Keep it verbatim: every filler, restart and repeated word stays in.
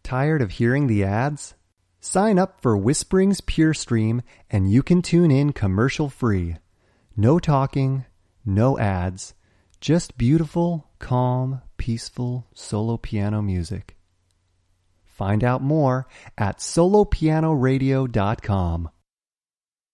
Tired of hearing the ads? Sign up for Whispering's Pure Stream and you can tune in commercial-free. No talking, no ads, just beautiful, calm, peaceful solo piano music. Find out more at solo piano radio dot com.